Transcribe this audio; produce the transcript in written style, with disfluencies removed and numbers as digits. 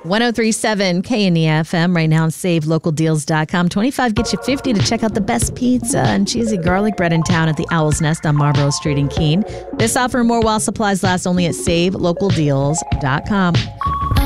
1037 KNEFM right now on SaveLocalDeals.com. 25 gets you 50 to check out the best pizza and cheesy garlic bread in town at the Owl's Nest on Marlborough Street in Keene. This offer and more while supplies last only at SaveLocalDeals.com.